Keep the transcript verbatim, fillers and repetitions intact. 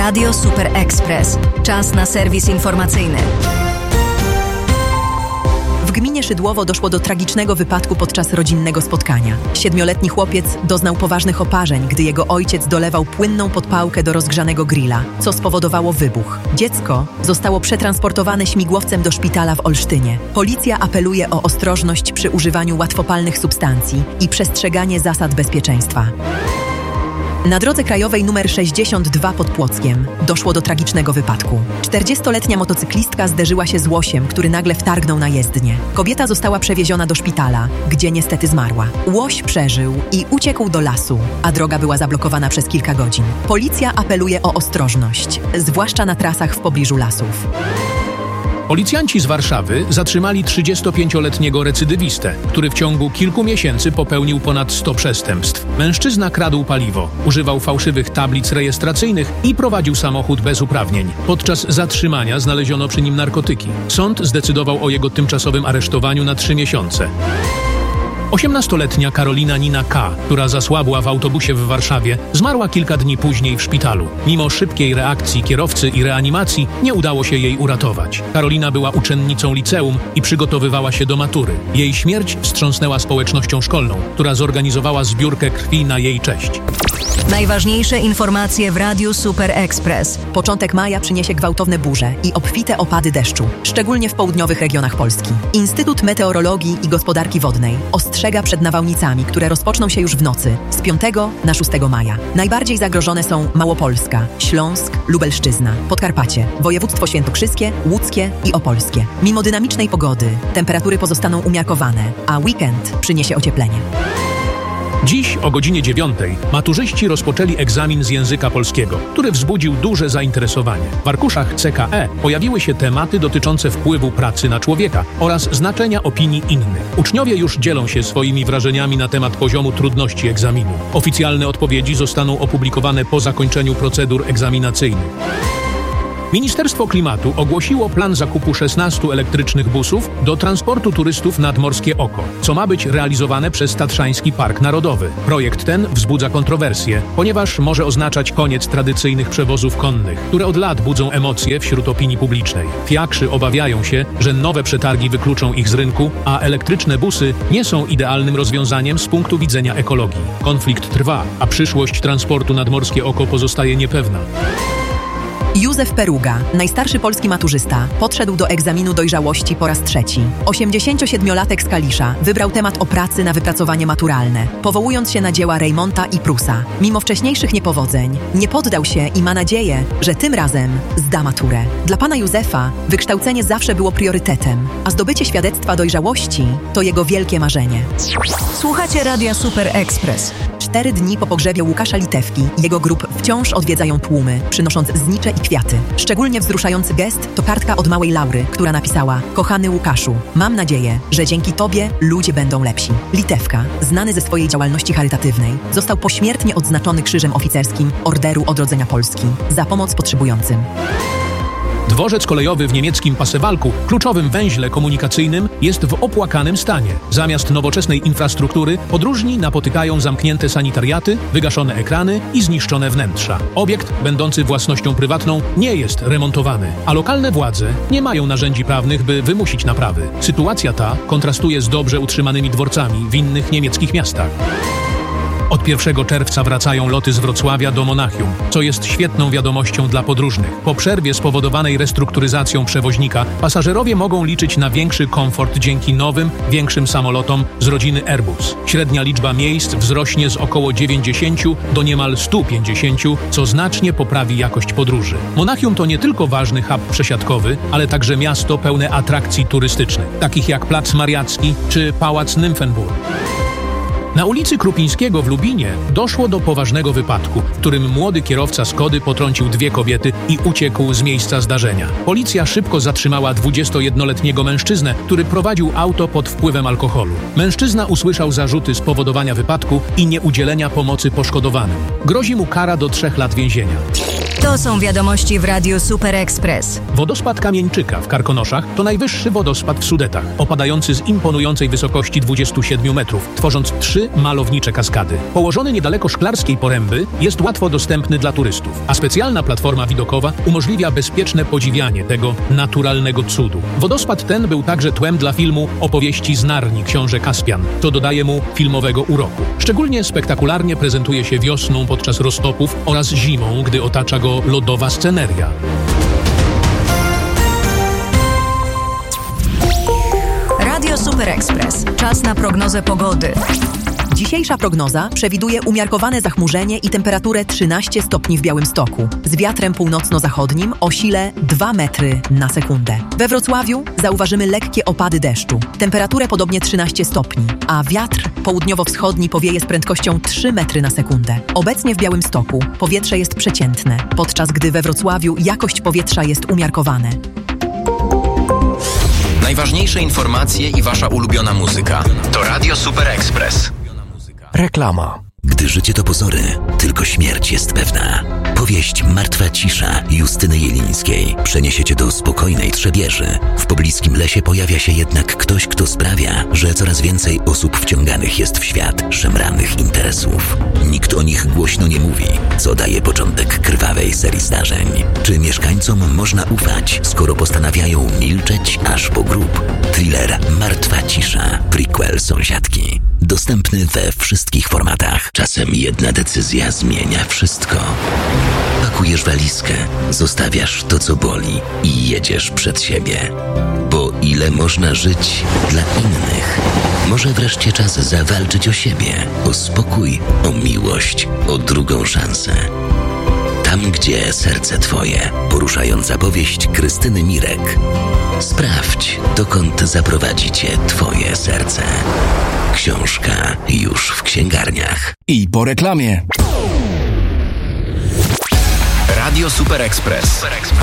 Radio Super Express. Czas na serwis informacyjny. W gminie Szydłowo doszło do tragicznego wypadku podczas rodzinnego spotkania. Siedmioletni chłopiec doznał poważnych oparzeń, gdy jego ojciec dolewał płynną podpałkę do rozgrzanego grilla, co spowodowało wybuch. Dziecko zostało przetransportowane śmigłowcem do szpitala w Olsztynie. Policja apeluje o ostrożność przy używaniu łatwopalnych substancji i przestrzeganie zasad bezpieczeństwa. Na drodze krajowej numer sześćdziesiąt dwa pod Płockiem doszło do tragicznego wypadku. czterdziestoletnia motocyklistka zderzyła się z łosiem, który nagle wtargnął na jezdnię. Kobieta została przewieziona do szpitala, gdzie niestety zmarła. Łoś przeżył i uciekł do lasu, a droga była zablokowana przez kilka godzin. Policja apeluje o ostrożność, zwłaszcza na trasach w pobliżu lasów. Policjanci z Warszawy zatrzymali trzydziestopięcioletniego recydywistę, który w ciągu kilku miesięcy popełnił ponad sto przestępstw. Mężczyzna kradł paliwo, używał fałszywych tablic rejestracyjnych i prowadził samochód bez uprawnień. Podczas zatrzymania znaleziono przy nim narkotyki. Sąd zdecydował o jego tymczasowym aresztowaniu na trzy miesiące. osiemnastoletnia Karolina Nina K., która zasłabła w autobusie w Warszawie, zmarła kilka dni później w szpitalu. Mimo szybkiej reakcji kierowcy i reanimacji nie udało się jej uratować. Karolina była uczennicą liceum i przygotowywała się do matury. Jej śmierć wstrząsnęła społecznością szkolną, która zorganizowała zbiórkę krwi na jej cześć. Najważniejsze informacje w Radiu Super Express. Początek maja przyniesie gwałtowne burze i obfite opady deszczu, szczególnie w południowych regionach Polski. Instytut Meteorologii i Gospodarki Wodnej ostrzega przed nawałnicami, które rozpoczną się już w nocy, z piątego na szóstego maja. Najbardziej zagrożone są Małopolska, Śląsk, Lubelszczyzna, Podkarpacie, województwo świętokrzyskie, łódzkie i opolskie. Mimo dynamicznej pogody temperatury pozostaną umiarkowane, a weekend przyniesie ocieplenie. Dziś o godzinie dziewiątej maturzyści rozpoczęli egzamin z języka polskiego, który wzbudził duże zainteresowanie. W arkuszach C K E pojawiły się tematy dotyczące wpływu pracy na człowieka oraz znaczenia opinii innych. Uczniowie już dzielą się swoimi wrażeniami na temat poziomu trudności egzaminu. Oficjalne odpowiedzi zostaną opublikowane po zakończeniu procedur egzaminacyjnych. Ministerstwo Klimatu ogłosiło plan zakupu szesnastu elektrycznych busów do transportu turystów nad Morskie Oko, co ma być realizowane przez Tatrzański Park Narodowy. Projekt ten wzbudza kontrowersje, ponieważ może oznaczać koniec tradycyjnych przewozów konnych, które od lat budzą emocje wśród opinii publicznej. Fiakrzy obawiają się, że nowe przetargi wykluczą ich z rynku, a elektryczne busy nie są idealnym rozwiązaniem z punktu widzenia ekologii. Konflikt trwa, a przyszłość transportu nad Morskie Oko pozostaje niepewna. Józef Peruga, najstarszy polski maturzysta, podszedł do egzaminu dojrzałości po raz trzeci. osiemdziesięciosiedmiolatek z Kalisza wybrał temat o pracy na wypracowanie maturalne, powołując się na dzieła Reymonta i Prusa. Mimo wcześniejszych niepowodzeń, nie poddał się i ma nadzieję, że tym razem zda maturę. Dla pana Józefa wykształcenie zawsze było priorytetem, a zdobycie świadectwa dojrzałości to jego wielkie marzenie. Słuchacie Radia Super Express. Cztery dni po pogrzebie Łukasza Litewki jego grób wciąż odwiedzają tłumy, przynosząc znicze i kwiaty. Szczególnie wzruszający gest to kartka od małej Laury, która napisała: kochany Łukaszu, mam nadzieję, że dzięki tobie ludzie będą lepsi. Litewka, znany ze swojej działalności charytatywnej, został pośmiertnie odznaczony Krzyżem Oficerskim Orderu Odrodzenia Polski za pomoc potrzebującym. Dworzec kolejowy w niemieckim Pasewalku, kluczowym węźle komunikacyjnym, jest w opłakanym stanie. Zamiast nowoczesnej infrastruktury podróżni napotykają zamknięte sanitariaty, wygaszone ekrany i zniszczone wnętrza. Obiekt, będący własnością prywatną, nie jest remontowany, a lokalne władze nie mają narzędzi prawnych, by wymusić naprawy. Sytuacja ta kontrastuje z dobrze utrzymanymi dworcami w innych niemieckich miastach. Od pierwszego czerwca wracają loty z Wrocławia do Monachium, co jest świetną wiadomością dla podróżnych. Po przerwie spowodowanej restrukturyzacją przewoźnika pasażerowie mogą liczyć na większy komfort dzięki nowym, większym samolotom z rodziny Airbus. Średnia liczba miejsc wzrośnie z około dziewięćdziesięciu do niemal stu pięćdziesięciu, co znacznie poprawi jakość podróży. Monachium to nie tylko ważny hub przesiadkowy, ale także miasto pełne atrakcji turystycznych, takich jak Plac Mariacki czy Pałac Nymphenburg. Na ulicy Krupińskiego w Lubinie doszło do poważnego wypadku, w którym młody kierowca Skody potrącił dwie kobiety i uciekł z miejsca zdarzenia. Policja szybko zatrzymała dwudziestojednoletniego mężczyznę, który prowadził auto pod wpływem alkoholu. Mężczyzna usłyszał zarzuty spowodowania wypadku i nieudzielenia pomocy poszkodowanym. Grozi mu kara do trzech lat więzienia. To są wiadomości w Radiu Super Express. Wodospad Kamieńczyka w Karkonoszach to najwyższy wodospad w Sudetach, opadający z imponującej wysokości dwudziestu siedmiu metrów, tworząc trzy malownicze kaskady. Położony niedaleko Szklarskiej Poręby, jest łatwo dostępny dla turystów, a specjalna platforma widokowa umożliwia bezpieczne podziwianie tego naturalnego cudu. Wodospad ten był także tłem dla filmu Opowieści z Narni Książę Kaspian, co dodaje mu filmowego uroku. Szczególnie spektakularnie prezentuje się wiosną podczas roztopów oraz zimą, gdy otacza go lodowa sceneria. Radio Super Express. Czas na prognozę pogody. Dzisiejsza prognoza przewiduje umiarkowane zachmurzenie i temperaturę trzynaście stopni w Białymstoku, z wiatrem północno-zachodnim o sile dwa metry na sekundę. We Wrocławiu zauważymy lekkie opady deszczu, temperaturę podobnie trzynaście stopni, a wiatr południowo-wschodni powieje z prędkością trzy metry na sekundę. Obecnie w Białymstoku powietrze jest przeciętne, podczas gdy we Wrocławiu jakość powietrza jest umiarkowane. Najważniejsze informacje i wasza ulubiona muzyka to Radio Super Express. Reklama. Gdy życie to pozory, tylko śmierć jest pewna. Powieść Martwa cisza Justyny Jelińskiej przeniesie cię do spokojnej Trzebieży. W pobliskim lesie pojawia się jednak ktoś, kto sprawia, że coraz więcej osób wciąganych jest w świat szemranych interesów. Nikt o nich głośno nie mówi, co daje początek krwawej serii zdarzeń. Czy mieszkańcom można ufać, skoro postanawiają milczeć aż po grób? Thriller Martwa cisza, prequel Sąsiadki. Dostępny we wszystkich formatach. Czasem jedna decyzja zmienia wszystko. Pakujesz walizkę, zostawiasz to, co boli i jedziesz przed siebie. Bo ile można żyć dla innych? Może wreszcie czas zawalczyć o siebie, o spokój, o miłość, o drugą szansę. Tam, gdzie serce twoje. Poruszająca powieść Krystyny Mirek. Sprawdź, dokąd zaprowadzi cię twoje serce. Książka już w księgarniach. I po reklamie. Radio Super Express.